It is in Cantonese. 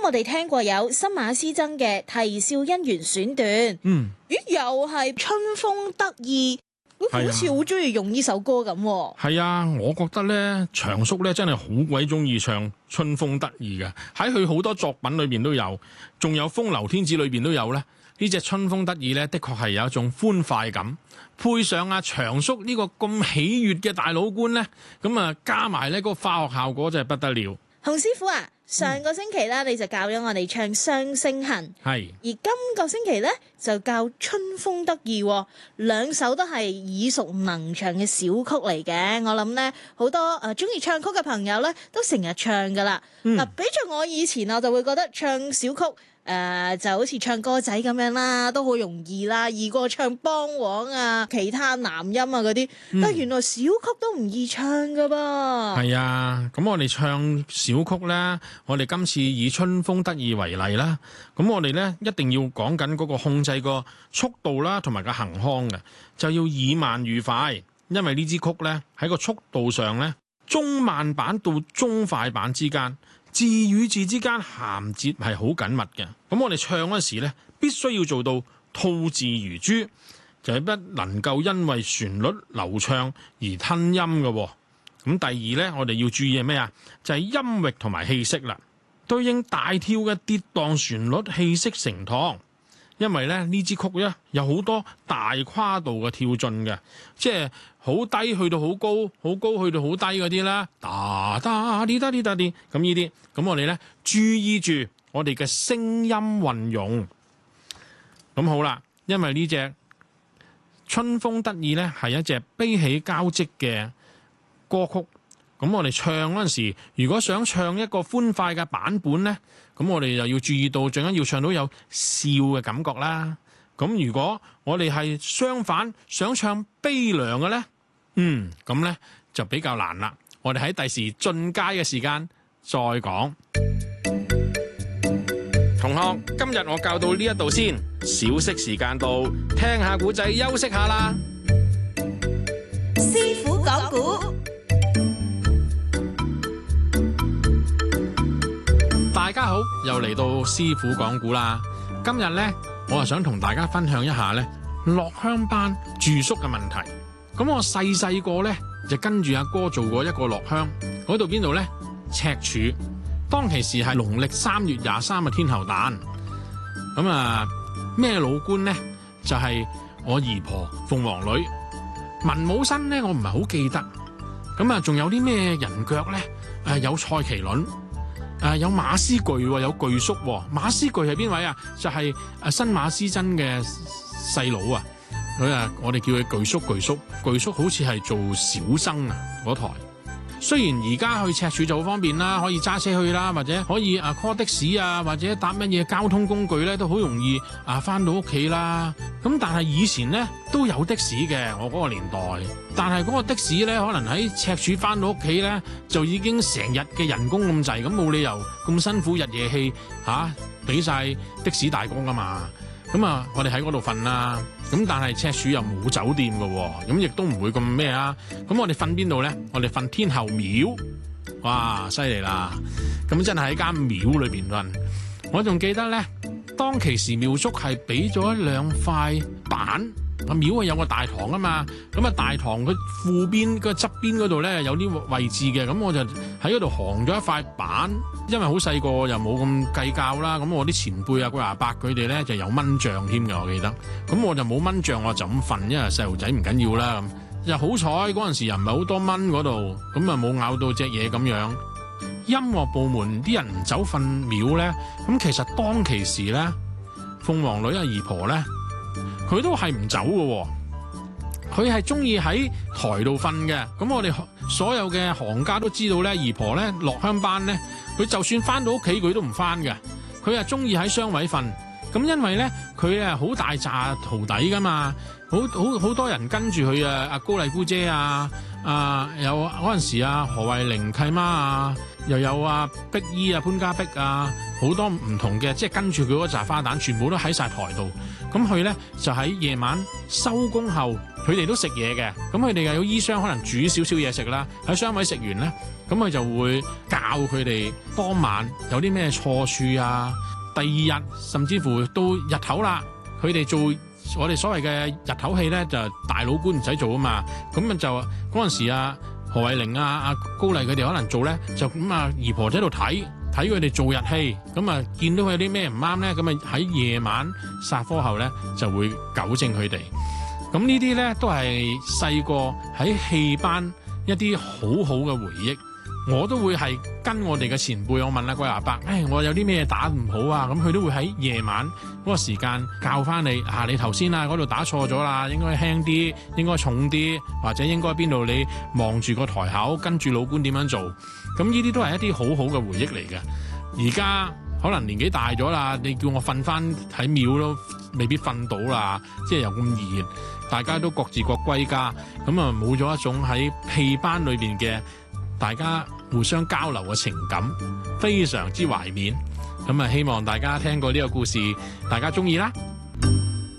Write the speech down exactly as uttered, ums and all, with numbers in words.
我哋聽過有新馬師曾嘅《啼笑姻緣》選段， 嗯， 咦，又係春風得意，好似好中意用呢首歌咁。 係啊，我覺得咧，長叔咧真係好鬼中意唱《春風得意》嘅，喺佢好多作品裏邊都有，仲有《風流天子》裏邊都有咧。呢隻《春風得意》咧，的確係有一種歡快感，配上阿長叔呢個咁喜悅嘅大佬官咧，咁啊加埋呢個化學效果真係不得了。 洪師傅啊，上個星期咧你就教咗我哋唱《雙星恨》， 係， 而今個星期咧就教《春風得意》，兩首都係耳熟能詳嘅小曲嚟嘅。我諗咧好多誒中意唱曲嘅朋友咧都成日唱噶啦。嗱、嗯，比著我以前我就會覺得唱小曲。誒、呃、就好似唱歌仔咁樣啦，都好容易啦，易過唱梆黃啊、其他男音啊嗰啲。嗯、但係原來小曲都唔易唱噶噃。係啊，咁我哋唱小曲咧，我哋今次以《春風得意》為例啦。咁我哋咧一定要講緊嗰個控制個速度啦，同埋個行腔嘅，就要以慢愉快。因為呢支曲咧喺個速度上咧，中慢板到中快板之間。字與字之間銜接係好緊密嘅，咁我哋唱嗰時咧，必須要做到吐字如珠，就係不能夠因為旋律流暢而吞音嘅。咁第二咧，我哋要注意係咩啊？就係音域同埋氣息啦，對應大跳嘅跌宕旋律，氣息成堂。因為咧呢支曲咧有好多大跨度嘅跳進嘅，即係好低去到好高，好高去到好低嗰啲啦，噠噠啲噠啲噠啲咁呢啲，咁我哋咧注意住我哋嘅聲音運用。咁好啦，因為呢隻春風得意咧係一隻悲喜交織嘅歌曲。咁我哋唱嗰陣時，如果想唱一個歡快嘅版本呢，咁我哋又要注意到，最緊要唱到有笑嘅感覺啦。咁如果我哋係相反，想唱悲涼嘅呢，嗯，咁呢就比較難啦。我哋喺第時進階嘅時間再講。同學，今日我教到呢一度先，小息時間到，聽下古仔休息下啦。 師傅講古。 大家好，又嚟到師傅講古啦。今日呢，我啊想同大家分享一下呢落鄉班住宿嘅問題。咁我細細個呢，就跟住阿哥做過一個落鄉，嗰度邊度呢？赤柱。當其時係農曆三月廿三嘅天后誕。咁啊咩老官呢？就係、是、我姨婆鳳凰女。文武生呢，我唔係好記得。咁啊仲有啲咩人腳呢？誒有蔡麒麟。誒、呃，有馬師具，有巨叔。馬師具係邊位啊？就係、是、誒新馬師曾嘅細佬啊。佢啊，我哋叫佢巨叔。巨叔，巨叔好似係做小生啊嗰台。雖然而家去赤柱就好方便啦，可以揸車去啦，或者可以啊 call 的士啊，或者搭乜嘢交通工具咧，都好容易啊翻到屋企啦。咁但係以前咧都有的士嘅，我嗰個年代。但係嗰個的士咧，可能喺赤柱翻到屋企咧，就已經成日嘅人工咁滯，咁冇理由咁辛苦日夜氣嚇俾晒的士大哥噶嘛。咁啊，我哋喺嗰度瞓啦。咁但係赤柱又冇酒店嘅，咁亦都唔會咁咩啊。咁我哋瞓邊度咧？我哋瞓天后廟。哇，犀利啦！咁真係喺間廟裏邊瞓。我仲記得咧，當其時廟叔係俾咗兩塊板。啊廟係有個大堂啊嘛，咁啊大堂佢副邊個側邊嗰度咧有啲位置嘅，咁我就喺嗰度行咗一塊板，因為好細個又冇咁計較啦，咁我啲前輩啊、阿伯佢哋咧就有蚊帳添嘅，我記得，咁我就冇蚊帳，我就咁瞓，因為細路仔唔緊要啦，咁又好彩嗰陣時又唔係好多蚊嗰度，咁啊冇咬到隻嘢咁樣。音樂部門啲人唔走瞓廟咧，咁其實當其時咧，鳳凰女阿姨婆咧。佢都係唔走嘅，佢係中意喺台度瞓嘅。咁我哋所有嘅行家都知道咧，姨婆咧落鄉班咧，佢就算翻到屋企佢都唔翻嘅，佢係中意喺雙位瞓。咁因為咧佢啊好大紮徒弟噶嘛，好好好多人跟住佢啊，阿高麗姑姐啊，啊有嗰陣時啊何慧玲契媽啊，又有啊碧姨啊潘家碧啊，好多唔同嘅，即係跟住佢嗰紮花旦，全部都喺晒台度。咁佢咧就喺夜晚收工後佢哋都食嘢嘅，咁佢哋又有醫生可能煮少少嘢食啦，喺雙位食完咧，咁佢就會教佢哋當晚有啲咩錯處啊，第二日甚至乎到日頭啦，佢哋做我哋所謂嘅日頭戲咧，就大老倌唔使做啊嘛，咁啊就嗰陣時啊何慧玲啊阿高麗佢哋可能做咧，就咁啊姨婆喺度睇睇佢哋做日戲，咁啊見到佢有啲咩唔啱咧，咁啊喺夜晚煞科後咧就會糾正佢哋。咁呢啲咧都係細個喺戲班一啲好好嘅回憶，我都會係跟我哋嘅前輩，我問阿桂華伯，誒我有啲咩打唔好啊？咁佢都會喺夜晚嗰個時間教翻你啊，你頭先啊嗰度打錯咗啦，應該輕啲，應該重啲，或者應該邊度你望住個台口，跟住老倌點樣做。咁呢啲都係一啲好好嘅回憶嚟嘅。而家可能年紀大咗啦，你叫我瞓翻喺廟都未必瞓到啦，即係又咁熱，大家都各自各歸家，咁啊冇咗一種喺戲班裏邊嘅大家互相交流嘅情感，非常之懷緬。咁啊希望大家聽過呢個故事，大家中意啦。